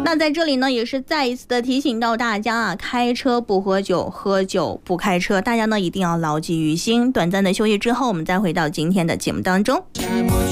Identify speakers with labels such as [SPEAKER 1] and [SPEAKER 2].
[SPEAKER 1] 那在这里呢，也是再一次的提醒到大家啊，开车不喝酒，喝酒不开车，大家呢一定要牢记于心。短暂的休息之后，我们再回到今天的节目当中。